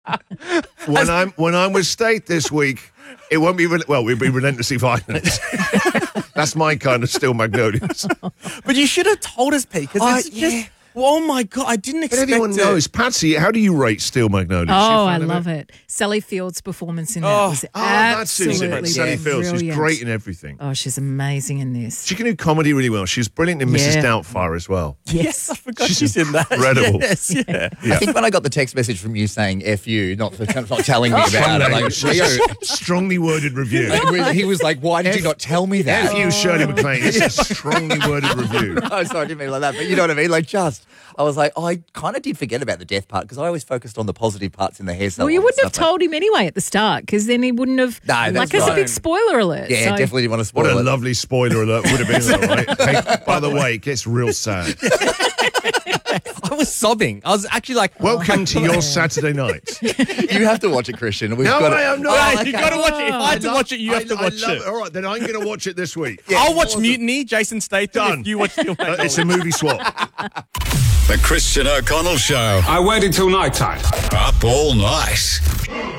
When I'm with State this week, it won't be we'll be relentlessly violent. That's my kind of Steel Magnolias. But you should have told us, Pete, because it's just... Oh, my God, I didn't expect it. But everyone knows. Patsy, how do you rate Steel Magnolias? Oh, I love it. Sally Field's performance in that was absolutely Sally Fields. brilliant. She's great in everything. Oh, she's amazing in this. She can do comedy really well. She's brilliant in Mrs. Doubtfire as well. Yes, I forgot she's in that. Incredible. Yes, yeah. I think when I got the text message from you saying F you, not telling me about it, like, strongly worded review. He was like, why did you not tell me that? F you, Shirley MacLaine. It's a strongly worded review. No, sorry, I didn't mean it like that, but you know what I mean? Like, I was like, I kind of did forget about the death part because I always focused on the positive parts in the hair salon. Well, you wouldn't have told him anyway at the start because then he wouldn't have. No, that's it's a big spoiler alert. Yeah, so. definitely didn't want to spoil it. What a lovely spoiler alert would have been, though, right? Hey, by the way, it gets real sad. I was sobbing. I was actually like, welcome to your Saturday night. You have to watch it, Christian. I am not. You got to watch it. If I had to watch it, you have to watch it. All right, then I'm going to watch it this week. Yeah, I'll watch Mutiny, Jason Statham. Done. If you watch Steel Magnolias. It's a movie swap. The Christian O'Connell Show. I waited till night time. Up all night.